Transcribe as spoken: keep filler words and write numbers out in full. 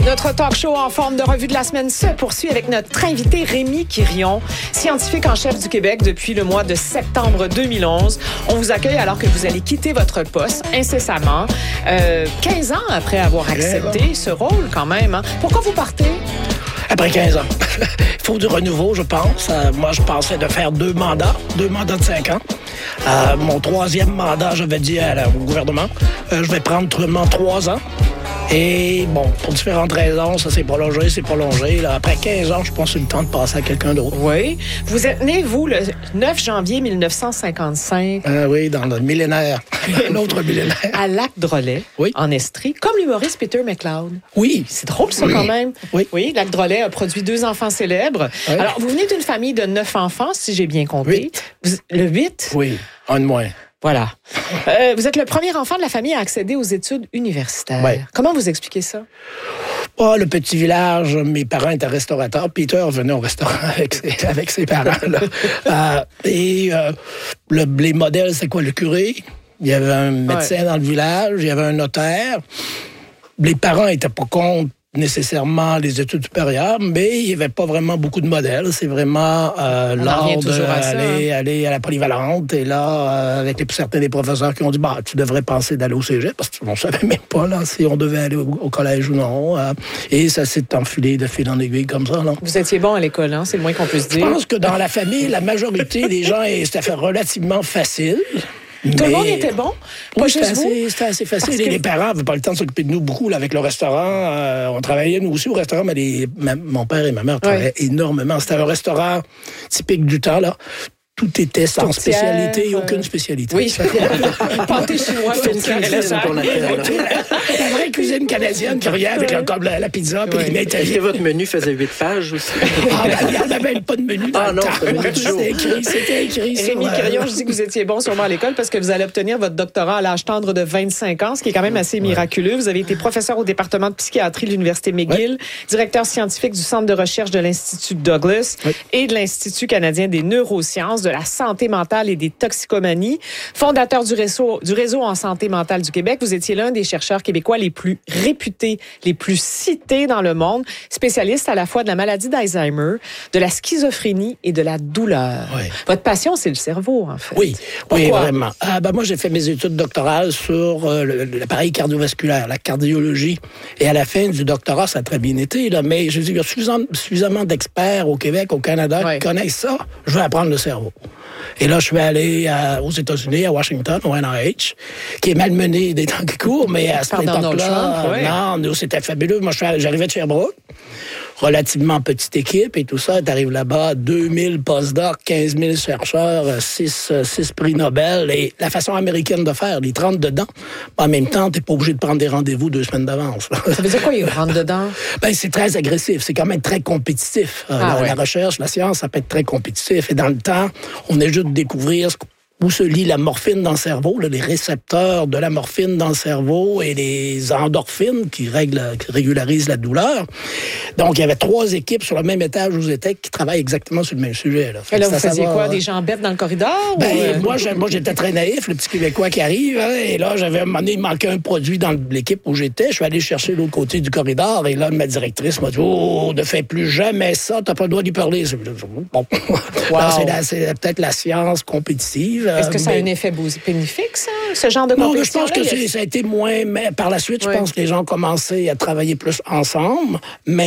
Notre talk show en forme de revue de la semaine se poursuit avec notre invité Rémi Quirion, scientifique en chef du Québec depuis le mois de septembre deux mille onze. On vous accueille alors que vous allez quitter votre poste incessamment, euh, quinze ans après avoir accepté ce rôle quand même. Hein. Pourquoi vous partez? Après quinze ans. Il faut du renouveau, je pense. Euh, moi, je pensais de faire deux mandats, deux mandats de cinq ans. Euh, mon troisième mandat, j'avais dit à la, au gouvernement, euh, je vais prendre seulement trois ans. Et bon, pour différentes raisons, ça s'est prolongé, c'est prolongé. Là. Après quinze ans, je pense que c'est le temps de passer à quelqu'un d'autre. Oui. Vous êtes né, vous, le neuf janvier mille neuf cent cinquante-cinq. Euh, oui, dans le millénaire. Un autre millénaire. À Lac-Drolet, oui. En Estrie, comme l'humoriste Peter McLeod. Oui. C'est drôle, ça, oui. quand même. Oui. Oui, Lac-Drolet a produit deux enfants célèbres. Oui. Alors, vous venez d'une famille de neuf enfants, si j'ai bien compté. Huit. Vous, le huit? Oui, un de moins. Voilà. Euh, vous êtes le premier enfant de la famille à accéder aux études universitaires. Oui. Comment vous expliquez ça? Oh, le petit village, mes parents étaient restaurateurs. Peter venait au restaurant avec ses, avec ses parents. Là. euh, et euh, le, les modèles, c'est quoi? Le curé? Il y avait un médecin ouais. dans le village, il y avait un notaire. Les parents n'étaient pas contre nécessairement les études supérieures, mais il n'y avait pas vraiment beaucoup de modèles. C'est vraiment euh, l'art d'aller aller à la polyvalente. Et là, euh, avec les, certains des professeurs qui ont dit, bah, tu devrais penser d'aller au cégep, parce qu'on ne savait même pas là, si on devait aller au, au collège ou non. Euh, et ça s'est enfilé de fil en aiguille comme ça. Là. Vous étiez bon à l'école, hein? C'est le moins qu'on puisse dire. Je pense que dans la famille, la majorité des gens, c'était fait relativement facile. Tout mais... le monde était bon? Pas oui, juste c'était assez, c'était assez facile. Que... Les parents n'avaient pas le temps de s'occuper de nous beaucoup là, avec le restaurant. Euh, on travaillait nous aussi au restaurant, mais les... ma... mon père et ma mère travaillaient ouais. énormément. C'était un restaurant typique du temps, là. Tout était sans tourtière, spécialité et aucune spécialité. Oui, pâté chinois, c'est une cuisine qu'on appelle. La vraie cuisine canadienne qui revient avec le, comme la, la pizza puis les mets italiens. Et votre menu faisait huit pages aussi? Ah, ben, il n'y en avait même pas de menu dans ah, le non, temps. C'était menu du jour. C'était écrit, c'était écrit. Rémi Quirion, je dis que vous étiez bon sûrement à l'école parce que vous allez obtenir votre doctorat à l'âge tendre de vingt-cinq ans, ce qui est quand même assez ouais. miraculeux. Vous avez été professeur au département de psychiatrie de l'Université McGill, ouais. directeur scientifique du Centre de recherche de l'Institut Douglas ouais. et de l'Institut canadien des neurosciences, de la santé mentale et des toxicomanies, fondateur du réseau, du réseau en santé mentale du Québec. Vous étiez l'un des chercheurs québécois les plus réputés, les plus cités dans le monde, spécialiste à la fois de la maladie d'Alzheimer, de la schizophrénie et de la douleur. Oui. Votre passion, c'est le cerveau, en fait. Oui, oui, vraiment. Ah, ben moi, j'ai fait mes études doctorales sur euh, l'appareil cardiovasculaire, la cardiologie. Et à la fin du doctorat, ça a très bien été, là, mais je dis, il y a suffisamment, suffisamment d'experts au Québec, au Canada, oui. qui connaissent ça. Je veux apprendre le cerveau. Et là, je suis allé à, aux États-Unis, à Washington, au N I H, qui est malmené des temps qui courent, mais à cette époque-là, oui. non, nous, c'était fabuleux. Moi, j'arrivais de Sherbrooke, relativement petite équipe et tout ça. T'arrives là-bas, deux mille postdocs, quinze mille chercheurs, six, six prix Nobel. Et la façon américaine de faire, les trente dedans. En même temps, t'es pas obligé de prendre des rendez-vous deux semaines d'avance. Ça veut dire quoi, ils rentrent dedans? Ben, c'est très agressif. C'est quand même très compétitif. Ah, la, ouais. la recherche, la science, ça peut être très compétitif. Et dans le temps, on est juste de découvrir ce où se lie la morphine dans le cerveau, là, les récepteurs de la morphine dans le cerveau et les endorphines qui, règlent, qui régularisent la douleur. Donc, il y avait trois équipes sur le même étage où j'étais qui travaillent exactement sur le même sujet. Là. Et là, vous faisiez savoir, quoi, des gens bêtes dans le corridor? Ben, ou... moi, moi, j'étais très naïf, le petit Québécois qui arrive. Hein, et là, j'avais à un moment donné, il manquait un produit dans l'équipe où j'étais. Je suis allé chercher l'autre côté du corridor. Et là, ma directrice m'a dit, oh, ne fais plus jamais ça, t'as pas le droit d'y parler. Bon. Wow. C'est, c'est peut-être la science compétitive. Est-ce que ça mais... a un effet bénéfique, ça, ce genre de compétition? Non, je pense que c'est, ça a été moins... Mais par la suite, oui. je pense que les gens ont commencé à travailler plus ensemble. Mais